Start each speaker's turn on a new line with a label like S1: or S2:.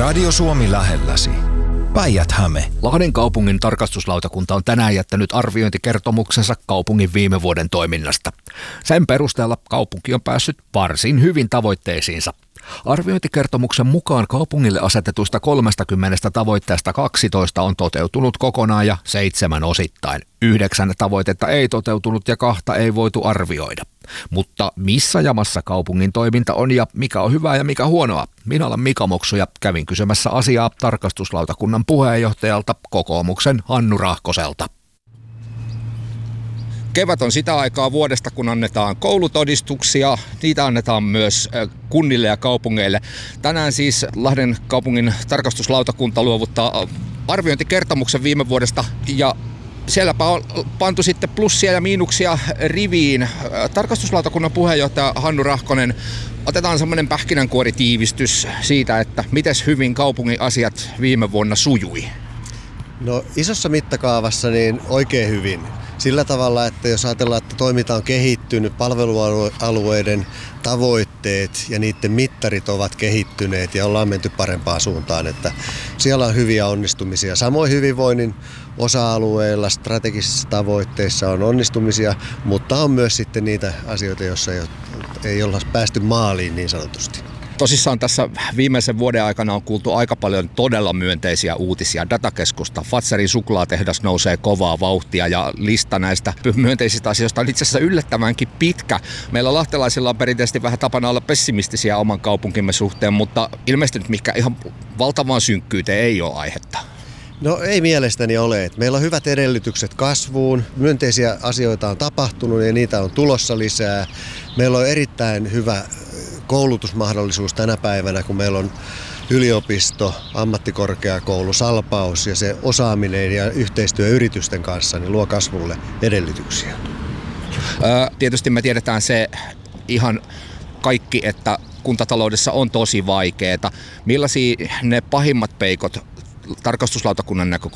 S1: Radio Suomi lähelläsi. Päijät-Häme.
S2: Lahden kaupungin tarkastuslautakunta on tänään jättänyt arviointikertomuksensa kaupungin viime vuoden toiminnasta. Sen perusteella kaupunki on päässyt varsin hyvin tavoitteisiinsa. Arviointikertomuksen mukaan kaupungille asetetuista 30 tavoitteesta 12 on toteutunut kokonaan ja 7 osittain. 9 tavoitetta ei toteutunut ja 2 ei voitu arvioida. Mutta missä jamassa kaupungin toiminta on ja mikä on hyvää ja mikä huonoa? Minä olen Mika Moksu ja kävin kysymässä asiaa tarkastuslautakunnan puheenjohtajalta kokoomuksen Hannu Rahkoselta. Kevät on sitä aikaa vuodesta, kun annetaan koulutodistuksia. Niitä annetaan myös kunnille ja kaupungeille. Tänään siis Lahden kaupungin tarkastuslautakunta luovuttaa arviointikertomuksen viime vuodesta ja sielläpä on pantu sitten plussia ja miinuksia riviin. Tarkastuslautakunnan puheenjohtaja Hannu Rahkonen, otetaan semmoinen pähkinänkuoritiivistys siitä, että miten hyvin kaupungin asiat viime vuonna sujui.
S3: No isossa mittakaavassa niin oikein hyvin. Sillä tavalla, että jos ajatellaan, että toiminta on kehittynyt, palvelualueiden tavoitteet ja niiden mittarit ovat kehittyneet ja ollaan menty parempaan suuntaan, että siellä on hyviä onnistumisia. Samoin hyvinvoinnin osa-alueilla, strategisissa tavoitteissa on onnistumisia, mutta on myös sitten niitä asioita, joissa ei olla päästy maaliin niin sanotusti.
S2: Tosissaan tässä viimeisen vuoden aikana on kuultu aika paljon todella myönteisiä uutisia. Datakeskusta, Fazerin suklaatehdas nousee kovaa vauhtia ja lista näistä myönteisistä asioista on itse asiassa yllättävänkin pitkä. Meillä lahtelaisilla on perinteisesti vähän tapana olla pessimistisiä oman kaupunkimme suhteen, mutta ilmeisesti nyt mikä ihan valtavaan synkkyyteen ei ole aihetta.
S3: No ei mielestäni ole. Meillä on hyvät edellytykset kasvuun, myönteisiä asioita on tapahtunut ja niitä on tulossa lisää. Meillä on erittäin hyvä koulutusmahdollisuus tänä päivänä, kun meillä on yliopisto, ammattikorkeakoulu, salpaus ja se osaaminen ja yhteistyö yritysten kanssa niin luo kasvulle edellytyksiä.
S2: Tietysti me tiedetään se ihan kaikki, että kuntataloudessa on tosi vaikeaa. Millaisia ne pahimmat peikot tarkastuslautakunnan näkökulmasta